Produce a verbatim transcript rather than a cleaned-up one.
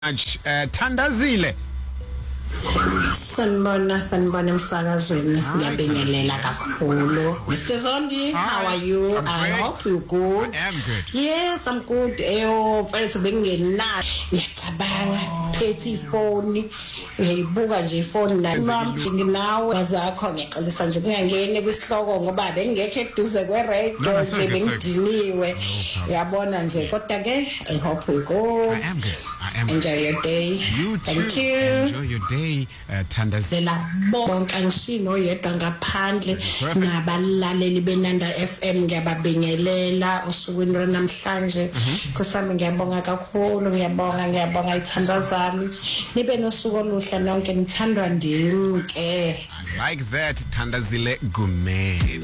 much. Uh, Thandazile. Sanibona sanibona emsakazweni ngiyabingelela kakhulu. Mister Zondi, how are you? I hope you good. I am good. Yes, I'm good. Eyo mfethu bengingenayo ngiyacabanga phethe ifoni ngiyibuka nje ifoni nami nginawe bazakho ngixolisa nje kungangene kwisihloko ngoba bengekho eduze kwe radio nje bengidiniwe uyabona nje kodwa ke I hope you good. I am good. I am Enjoy your day. You Thank too. you. Enjoy your day, uh, Thandazile. La bonke angishino yedwa ngaphandle nabalaleli benanda F M ngiyababingelela usukwini lwanamhlanje kusami ngiyabonga kakhulu ngiyabonga ngiyabonga ithando zami nibe nosuku oluhle nonke nithandwa ndini ke Like that, Thandazile Gume.